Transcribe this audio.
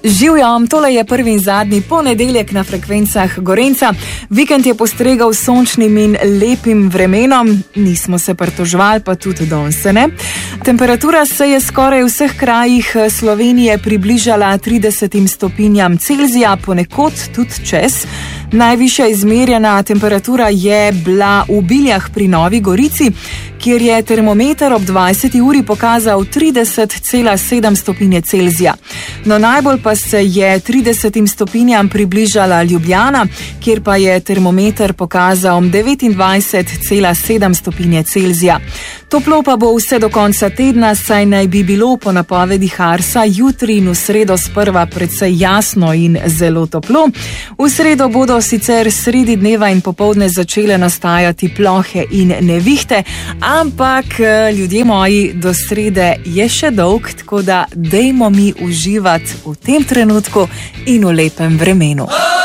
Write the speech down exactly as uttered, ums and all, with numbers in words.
Živjo, tole je prvi in zadnji ponedeljek na frekvencah Gorenca. Vikend je postregal s sončnim in lepim vremenom, nismo se pritoževali, pa tudi danes se ne. Temperatura se je skoraj v vseh krajih Slovenije približala tridesetim stopinjam Celzija, ponekod tudi čez. Najvišja izmerjena temperatura je bila v Biljah pri Novi Gorici, kjer je termometer ob dvajseti uri pokazal trideset cela sedem stopinje Celzija. No, najbolj pa se je tridesetim stopinjam približala Ljubljana, kjer pa je termometer pokazal devetindvajset cela sedem stopinje Celzija. Toplo pa bo vse do konca tedna, saj naj bi bilo po napovedih Arsa jutri in v sredo sprva precej jasno in zelo toplo. V sredo bodo sicer sredi dneva in popoldne začele nastajati plohe in nevihte, ampak ljudje moji, do srede je še dolg, tako da dejmo mi uživati v tem trenutku in v lepem vremenu.